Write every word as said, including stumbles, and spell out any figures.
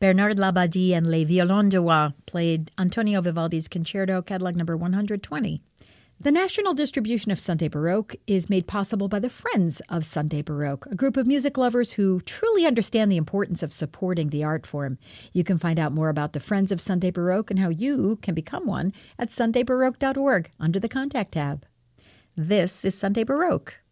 Bernard Labadie and Les Violons de Roi played Antonio Vivaldi's Concerto, catalog number one hundred twenty. The national distribution of Sunday Baroque is made possible by the Friends of Sunday Baroque, a group of music lovers who truly understand the importance of supporting the art form. You can find out more about the Friends of Sunday Baroque and how you can become one at sunday baroque dot org under the Contact tab. This is Sunday Baroque.